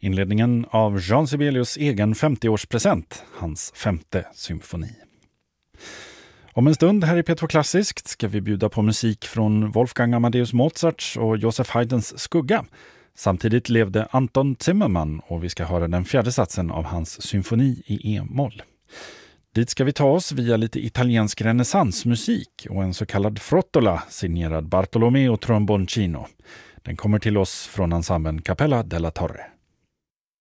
Inledningen av Jean Sibelius egen 50-årspresent, hans 5:e symfoni. Om en stund här i P2 Klassiskt ska vi bjuda på musik från Wolfgang Amadeus Mozarts och Joseph Haydns Skugga. Samtidigt levde Anton Zimmermann och vi ska höra den 4:e satsen av hans symfoni i E-moll. Dit ska vi ta oss via lite italiensk renässansmusik och en så kallad frottola signerad Bartolomeo Tromboncino. Den kommer till oss från ensemblen Capella della Torre.